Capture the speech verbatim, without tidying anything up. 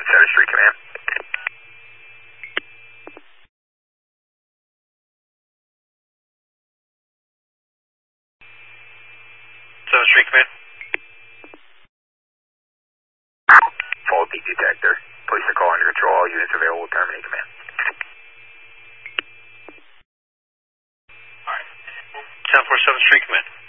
seventh Street Command. seventh Street Command. Faulty detector. Place a call under control. All units available. Terminate command. ten four seven Street Command.